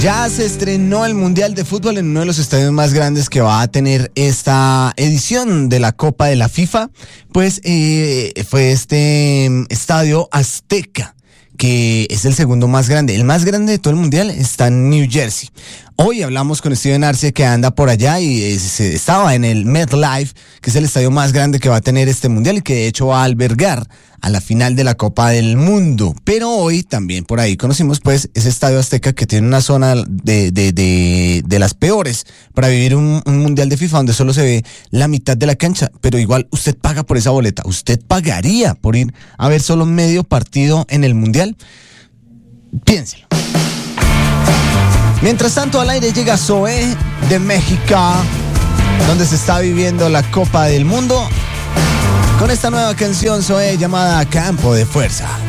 Ya se estrenó el Mundial de Fútbol en uno de los estadios más grandes que va a tener esta edición de la Copa de la FIFA. Pues fue este Estadio Azteca, que es el segundo más grande. El más grande de todo el Mundial está en New Jersey. Hoy hablamos con Steven Arce, que anda por allá y estaba en el MetLife, que es el estadio más grande que va a tener este Mundial y que de hecho va a albergar a la final de la Copa del Mundo. Pero hoy también por ahí conocimos pues ese Estadio Azteca, que tiene una zona de las peores para vivir un Mundial de FIFA, donde solo se ve la mitad de la cancha, pero igual usted paga por esa boleta. ¿Usted pagaría por ir a ver solo medio partido en el Mundial? Piénselo. Mientras tanto, al aire llega Zoé de México, donde se está viviendo la Copa del Mundo, con esta nueva canción, Zoé, llamada Campo de Fuerza.